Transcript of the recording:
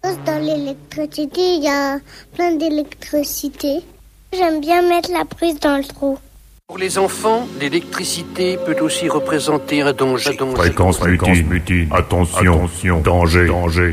Dans l'électricité, il y a plein d'électricité. J'aime bien mettre la prise dans le trou. Pour les enfants, l'électricité peut aussi représenter un danger. Fréquence mutine. Attention, danger.